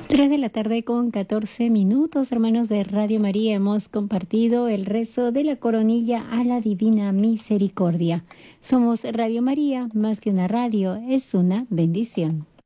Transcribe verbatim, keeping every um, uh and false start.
Tres de la tarde con catorce minutos, hermanos de Radio María, hemos compartido el rezo de la coronilla a la Divina Misericordia. Somos Radio María, más que una radio, es una bendición.